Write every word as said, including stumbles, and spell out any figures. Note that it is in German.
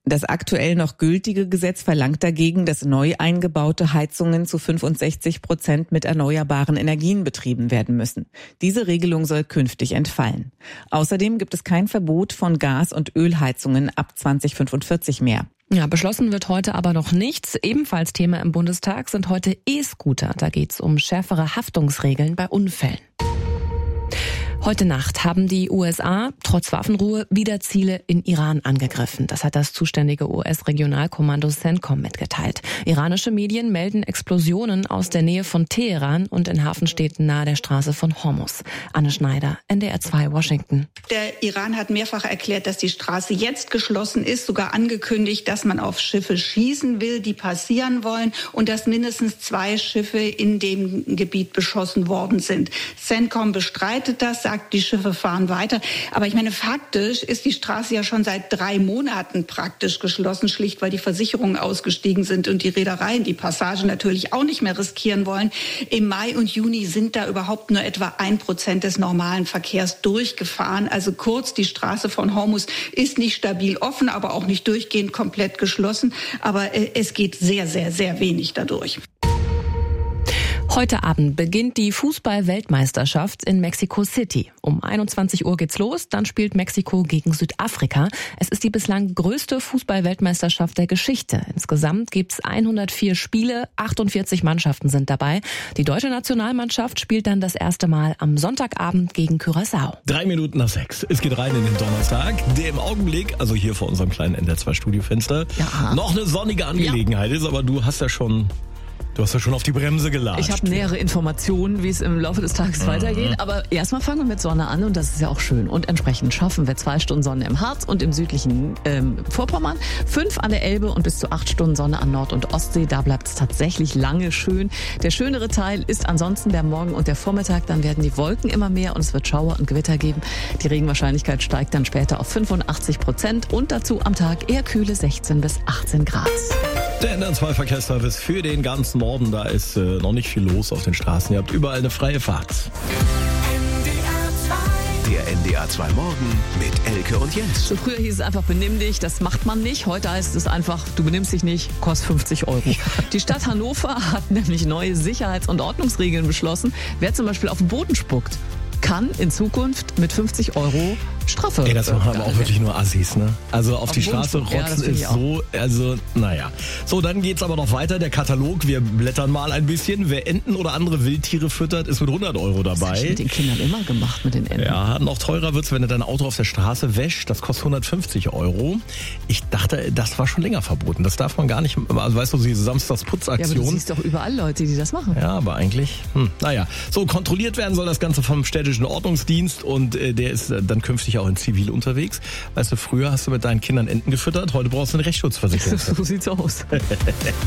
Das aktuell noch gültige Gesetz verlangt dagegen, dass neu eingebaute Heizungen zu fünfundsechzig Prozent mit erneuerbaren Energien betrieben werden müssen. Diese Regelung soll künftig entfallen. Außerdem gibt es kein Verbot von Gas- und Ölheizungen ab zwanzig fünfundvierzig mehr. Ja, beschlossen wird heute aber noch nichts. Ebenfalls Thema im Bundestag sind heute E-Scooter. Da geht es um schärfere Haftungsregeln bei Unfällen. Heute Nacht haben die U S A trotz Waffenruhe wieder Ziele in Iran angegriffen. Das hat das zuständige U S-Regionalkommando CENTCOM mitgeteilt. Iranische Medien melden Explosionen aus der Nähe von Teheran und in Hafenstädten nahe der Straße von Hormuz. Anne Schneider, N D R zwei, Washington. Der Iran hat mehrfach erklärt, dass die Straße jetzt geschlossen ist, sogar angekündigt, dass man auf Schiffe schießen will, die passieren wollen und dass mindestens zwei Schiffe in dem Gebiet beschossen worden sind. CENTCOM bestreitet das, sagt, die Schiffe fahren weiter. Aber ich meine, faktisch ist die Straße ja schon seit drei Monaten praktisch geschlossen, schlicht weil die Versicherungen ausgestiegen sind und die Reedereien die Passage natürlich auch nicht mehr riskieren wollen. Im Mai und Juni sind da überhaupt nur etwa ein Prozent des normalen Verkehrs durchgefahren. Also kurz, die Straße von Hormuz ist nicht stabil offen, aber auch nicht durchgehend komplett geschlossen. Aber äh, es geht sehr, sehr, sehr wenig dadurch. Heute Abend beginnt die Fußball-Weltmeisterschaft in Mexico City. Um einundzwanzig Uhr geht's los, dann spielt Mexiko gegen Südafrika. Es ist die bislang größte Fußball-Weltmeisterschaft der Geschichte. Insgesamt gibt's hundertvier Spiele, achtundvierzig Mannschaften sind dabei. Die deutsche Nationalmannschaft spielt dann das erste Mal am Sonntagabend gegen Curaçao. Drei Minuten nach sechs. Es geht rein in den Donnerstag, der im Augenblick, also hier vor unserem kleinen N D R zwei Studiofenster, ja, noch eine sonnige Angelegenheit ja. ist, aber du hast ja schon... Du hast ja schon auf die Bremse gelatscht. Ich habe nähere Informationen, wie es im Laufe des Tages mhm. weitergeht. Aber erstmal fangen wir mit Sonne an und das ist ja auch schön. Und entsprechend schaffen wir zwei Stunden Sonne im Harz und im südlichen ähm, Vorpommern, fünf an der Elbe und bis zu acht Stunden Sonne an Nord- und Ostsee. Da bleibt es tatsächlich lange schön. Der schönere Teil ist ansonsten der Morgen und der Vormittag. Dann werden die Wolken immer mehr und es wird Schauer und Gewitter geben. Die Regenwahrscheinlichkeit steigt dann später auf fünfundachtzig Prozent und dazu am Tag eher kühle sechzehn bis achtzehn Grad. Der N D R zwei Verkehrsservice für den ganzen Norden. Da ist äh, noch nicht viel los auf den Straßen. Ihr habt überall eine freie Fahrt. Der N D R zwei Morgen mit Elke und Jens. So früher hieß es einfach, benimm dich, das macht man nicht. Heute heißt es einfach, du benimmst dich nicht, kostet fünfzig Euro. Ja. Die Stadt Hannover hat nämlich neue Sicherheits- und Ordnungsregeln beschlossen. Wer zum Beispiel auf den Boden spuckt, kann in Zukunft mit fünfzig Euro Strafe. Ey, das machen aber auch wirklich nur Assis, ne? Also auf, auf die Straße rotzen ja, ist so, also, naja. So, dann geht's aber noch weiter. Der Katalog, wir blättern mal ein bisschen. Wer Enten oder andere Wildtiere füttert, ist mit hundert Euro dabei. Das hab ich mit den Kindern immer gemacht, mit den Enten. Ja, noch teurer wird's, wenn du dein Auto auf der Straße wäscht. Das kostet hundertfünfzig Euro. Ich dachte, das war schon länger verboten. Das darf man gar nicht, also weißt du, diese Samstagsputzaktion. Ja, aber du siehst doch überall Leute, die das machen. Ja, aber eigentlich, hm, naja. So, kontrolliert werden soll das Ganze vom städtischen Ordnungsdienst und äh, der ist äh, dann künftig auch in Zivil unterwegs. Weißt du, früher hast du mit deinen Kindern Enten gefüttert, heute brauchst du eine Rechtsschutzversicherung. So sieht's aus.